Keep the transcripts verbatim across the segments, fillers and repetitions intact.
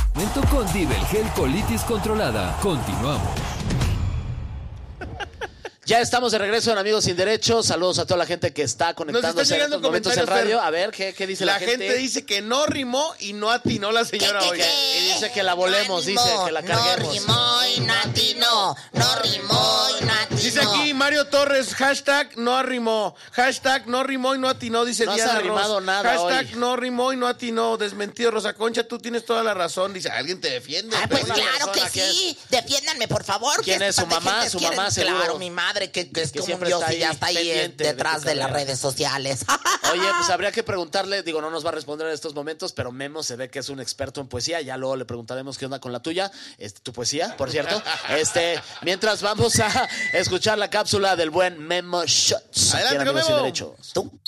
Momento con Divel Gel Colitis Controlada. Continuamos. Ya estamos de regreso en Amigos Sin Derechos. Saludos a toda la gente que está conectándose en estos momentos en radio. A ver, ¿qué, qué dice la, la gente? La gente dice que no rimó y no atinó la señora ¿Qué, qué, hoy. qué? Y dice que la volemos, no dice que la carguemos. No rimó y no atinó. No rimó y no atinó. Dice aquí Mario Torres, hashtag no arrimó. Hashtag no rimó y no atinó, dice no Diana has arrimado Ross. nada Hashtag hoy. no rimó y no atinó. Desmentido, Rosa Concha, tú tienes toda la razón. Dice, alguien te defiende. Ah, pues claro que sí. Defiéndanme, por favor. ¿Quién es su mamá? Su mamá, seguro. Claro, mi madre, que, que es que como siempre Dios está y ya está ahí pendiente detrás de, de las redes sociales. Oye, pues habría que preguntarle, digo, no nos va a responder en estos momentos, pero Memo se ve que es un experto en poesía, ya luego le preguntaremos qué onda con la tuya, este, tu poesía, por cierto. Este, mientras vamos a escuchar la cápsula del buen Memo Shots. Adelante, Amigos Memo. Sin Derechos. ¿Tú?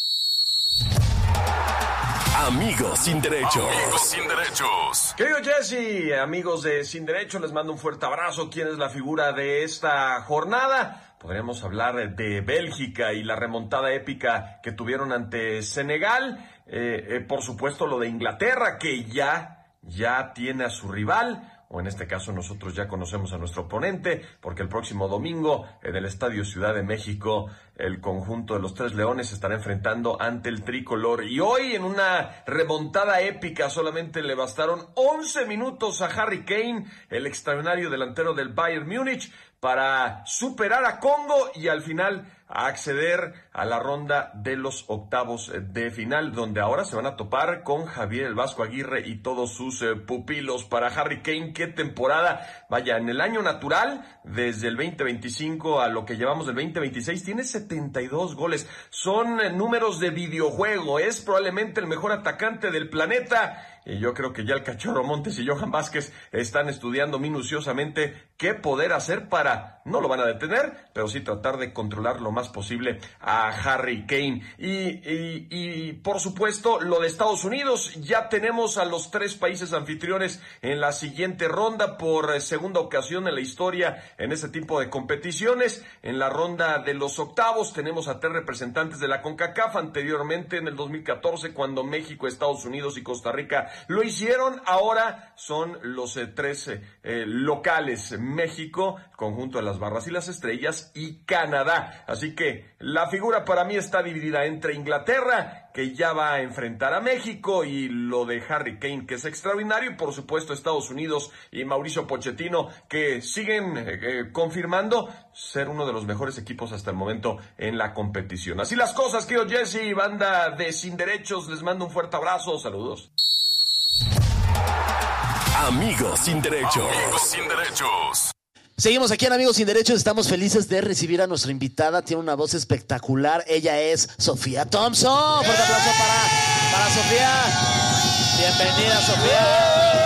Amigos Sin Derechos. Amigos Sin Derechos. Querido Jesse, amigos de Sin Derecho, les mando un fuerte abrazo. ¿Quién es la figura de esta jornada? Podríamos hablar de Bélgica y la remontada épica que tuvieron ante Senegal. Eh, eh, por supuesto, lo de Inglaterra, que ya, ya tiene a su rival. O en este caso nosotros ya conocemos a nuestro oponente, porque el próximo domingo en el Estadio Ciudad de México el conjunto de los Tres Leones se estará enfrentando ante el tricolor. Y hoy en una remontada épica solamente le bastaron once minutos a Harry Kane, el extraordinario delantero del Bayern Múnich, para superar a Congo y al final a acceder a la ronda de los octavos de final, donde ahora se van a topar con Javier el Vasco Aguirre y todos sus eh, pupilos. Para Harry Kane, qué temporada, vaya, en el año natural, desde el veinte veinticinco a lo que llevamos del veinte veintiséis, tiene setenta y dos goles, son eh, números de videojuego, es probablemente el mejor atacante del planeta. Y yo creo que ya el Cachorro Montes y Johan Vázquez están estudiando minuciosamente qué poder hacer para, no lo van a detener, pero sí tratar de controlar lo más posible a Harry Kane. Y, y, y por supuesto, lo de Estados Unidos, ya tenemos a los tres países anfitriones en la siguiente ronda por segunda ocasión en la historia en este tipo de competiciones. En la ronda de los octavos tenemos a tres representantes de la CONCACAF, anteriormente en el dos mil catorce cuando México, Estados Unidos y Costa Rica lo hicieron. Ahora son los eh, tres eh, eh, locales: México, conjunto de las Barras y las Estrellas, y Canadá. Así que la figura para mí está dividida entre Inglaterra, que ya va a enfrentar a México, y lo de Harry Kane, que es extraordinario, y por supuesto Estados Unidos y Mauricio Pochettino, que siguen eh, eh, confirmando ser uno de los mejores equipos hasta el momento en la competición. Así las cosas, querido Jesse, banda de Sin Derechos, les mando un fuerte abrazo, saludos. Amigos Sin Derechos. Amigos Sin Derechos. Seguimos aquí en Amigos Sin Derechos, estamos felices de recibir a nuestra invitada, tiene una voz espectacular, ella es Sofía Thompson. Fuerte aplauso para, para Sofía. Bienvenida, Sofía.